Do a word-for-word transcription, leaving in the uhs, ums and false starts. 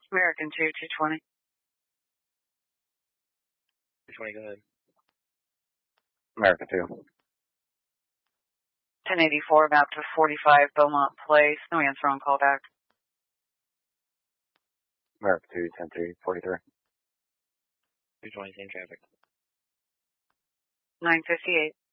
American two, two twenty. two twenty, go ahead. American two. ten eighty-four, map to forty-five Beaumont Place. No answer on call back. American two, ten three, forty-three. two twenty, same traffic. nine fifty-eight.